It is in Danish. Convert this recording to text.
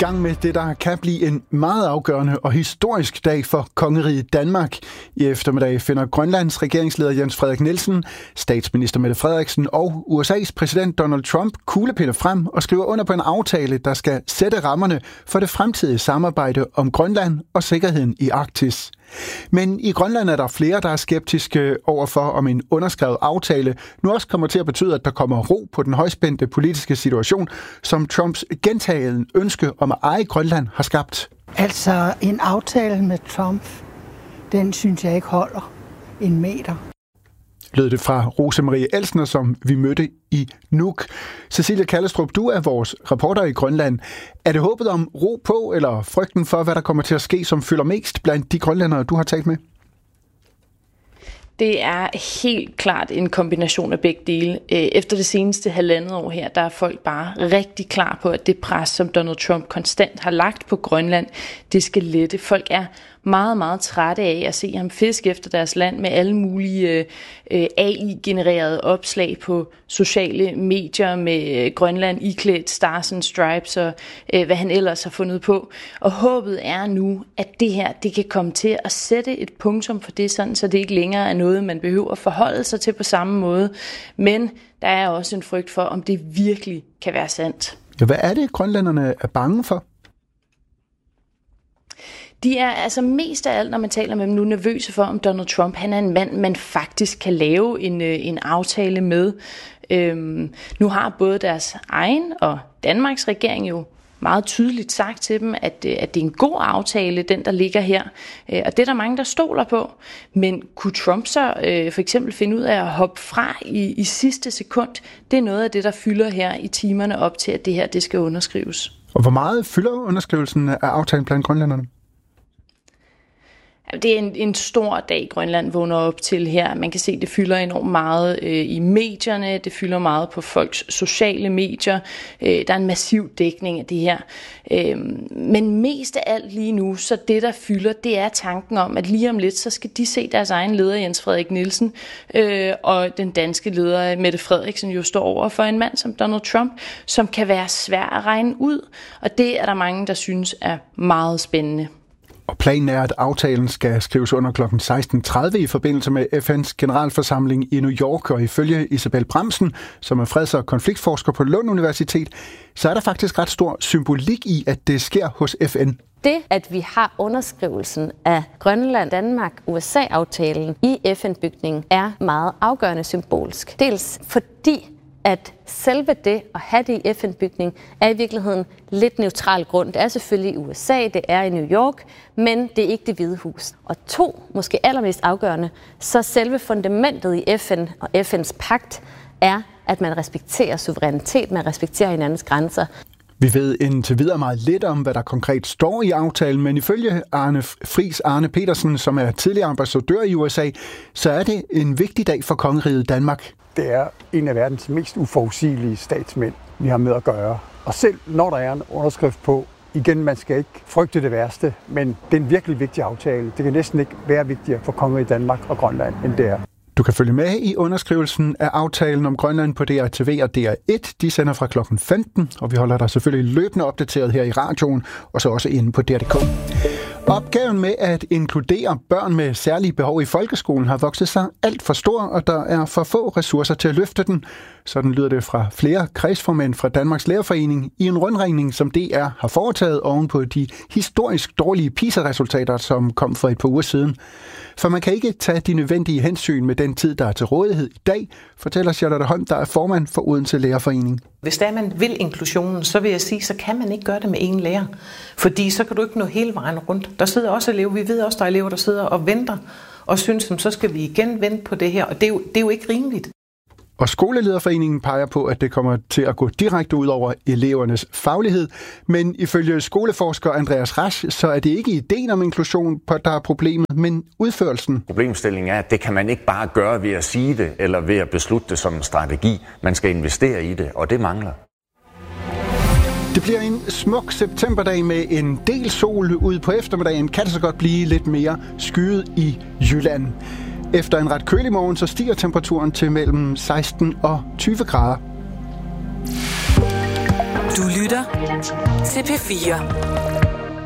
gang med det, der kan blive en meget afgørende og historisk dag for kongeriget Danmark. I eftermiddag finder Grønlands regeringsleder Jens Frederik Nielsen, statsminister Mette Frederiksen og USA's præsident Donald Trump kuglepenne frem og skriver under på en aftale, der skal sætte rammerne for det fremtidige samarbejde om Grønland og sikkerheden i Arktis. Men i Grønland er der flere, der er skeptiske overfor, om en underskrevet aftale nu også kommer til at betyde, at der kommer ro på den højspændte politiske situation, som Trumps gentagende ønske om at eje Grønland har skabt. Altså en aftale med Trump, den synes jeg ikke holder en meter. Lød det fra Rosemarie Elsner, som vi mødte i Nuuk. Cecilie Kallestrup, du er vores reporter i Grønland. Er det håbet om ro på, eller frygten for, hvad der kommer til at ske, som fylder mest blandt de grønlændere, du har talt med? Det er helt klart en kombination af begge dele. Efter det seneste halvandet år her, der er folk bare rigtig klar på, at det pres, som Donald Trump konstant har lagt på Grønland, det skal lette. Folk er meget, meget trætte af at se ham fiske efter deres land med alle mulige AI-genererede opslag på sociale medier med Grønland iklædt Stars and Stripes og hvad han ellers har fundet på. Og håbet er nu, at det her det kan komme til at sætte et punktum for det, sådan, så det ikke længere er noget, man behøver at forholde sig til på samme måde. Men der er også en frygt for, om det virkelig kan være sandt. Ja, hvad er det, grønlænderne er bange for? De er altså mest af alt, når man taler med dem nu, nervøse for, om Donald Trump han er en mand, man faktisk kan lave en aftale med. Nu har både deres egen og Danmarks regering jo meget tydeligt sagt til dem, at det er en god aftale, den der ligger her. Og det er der mange, der stoler på. Men kunne Trump så for eksempel finde ud af at hoppe fra i sidste sekund? Det er noget af det, der fylder her i timerne op til, at det her det skal underskrives. Og hvor meget fylder underskrivelsen af aftalen blandt grønlænderne? Det er en stor dag, Grønland vågner op til her. Man kan se, at det fylder enormt meget i medierne. Det fylder meget på folks sociale medier. Der er en massiv dækning af det her. Men mest af alt lige nu, så det der fylder, det er tanken om, at lige om lidt, så skal de se deres egen leder, Jens Frederik Nielsen, og den danske leder, Mette Frederiksen, jo står over for en mand som Donald Trump, som kan være svær at regne ud. Og det er der mange, der synes er meget spændende. Og planen er, at aftalen skal skrives under kl. 16.30 i forbindelse med FN's generalforsamling i New York. Og ifølge Isabel Bramsen, som er freds- og konfliktforsker på Lund Universitet, så er der faktisk ret stor symbolik i, at det sker hos FN. Det, at vi har underskrivelsen af Grønland, Danmark, USA-aftalen i FN-bygningen, er meget afgørende symbolsk. Dels fordi at selve det at have det i FN-bygning er i virkeligheden lidt neutral grund. Det er selvfølgelig i USA, det er i New York, men det er ikke Det Hvide Hus. Og 2, måske allermest afgørende, så selve fundamentet i FN og FN's pagt er, at man respekterer suverænitet, man respekterer hinandens grænser. Vi ved indtil videre meget lidt om, hvad der konkret står i aftalen, men ifølge Arne Petersen, som er tidligere ambassadør i USA, så er det en vigtig dag for kongeriget Danmark. Det er en af verdens mest uforudsigelige statsmænd, vi har med at gøre. Og selv når der er en underskrift på, igen, man skal ikke frygte det værste, men det er en virkelig vigtig aftale. Det kan næsten ikke være vigtigere for kongeriget Danmark og Grønland, end det er. Du kan følge med i underskrivelsen af aftalen om Grønland på DRTV og DR1. De sender fra kl. 15, og vi holder dig selvfølgelig løbende opdateret her i radioen, og så også inde på DR.dk. Opgaven med at inkludere børn med særlige behov i folkeskolen har vokset sig alt for stor, og der er for få ressourcer til at løfte den. Sådan lyder det fra flere kredsformænd fra Danmarks Lærerforening i en rundringning, som DR har foretaget oven på de historisk dårlige PISA-resultater, som kom for et par uger siden. For man kan ikke tage de nødvendige hensyn med den tid, der er til rådighed i dag, fortæller Charlotte Holm, der er formand for Odense Lærerforening. Hvis der man vil inklusionen, så vil jeg sige, så kan man ikke gøre det med én lærer. Fordi så kan du ikke nå hele vejen rundt. Der sidder også elever, vi ved også, der er elever, der sidder og venter og synes, så skal vi igen vente på det her. Og det er jo ikke rimeligt. Og Skolelederforeningen peger på, at det kommer til at gå direkte ud over elevernes faglighed. Men ifølge skoleforsker Andreas Rasch, så er det ikke ideen om inklusion, der er problemet, men udførelsen. Problemstillingen er, at det kan man ikke bare gøre ved at sige det, eller ved at beslutte det som en strategi. Man skal investere i det, og det mangler. Det bliver en smuk septemberdag med en del sol. Ude på eftermiddagen kan det så godt blive lidt mere skyet i Jylland. Efter en ret kølig morgen, så stiger temperaturen til mellem 16 og 20 grader. Du lytter lytter til P4.